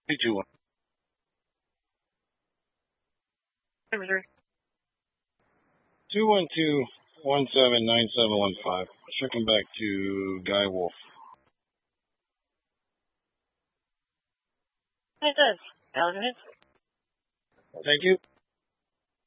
321. Missouri. 212-179715. Checking back to Guy Wolf. It does. Alvin. Thank you.